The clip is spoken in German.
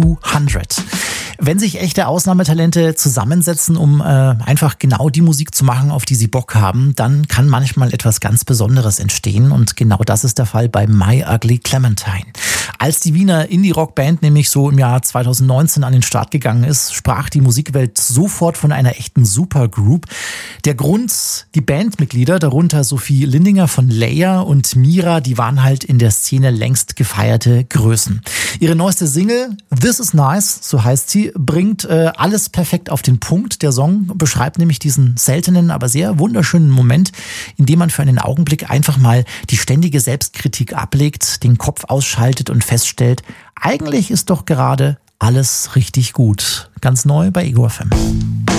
200. Wenn sich echte Ausnahmetalente zusammensetzen, um einfach genau die Musik zu machen, auf die sie Bock haben, dann kann manchmal etwas ganz Besonderes entstehen. Und genau das ist der Fall bei My Ugly Clementine. Als die Wiener Indie-Rock-Band nämlich so im Jahr 2019 an den Start gegangen ist, sprach die Musikwelt sofort von einer echten Supergroup. Der Grund, die Bandmitglieder, darunter Sophie Lindinger von Layer und Mira, die waren halt in der Szene längst gefeierte Größen. Ihre neueste Single, This Is Nice, so heißt sie, bringt alles perfekt auf den Punkt. Der Song beschreibt nämlich diesen seltenen, aber sehr wunderschönen Moment, in dem man für einen Augenblick einfach mal die ständige Selbstkritik ablegt, den Kopf ausschaltet und feststellt, eigentlich ist doch gerade alles richtig gut. Ganz neu bei Ego FM.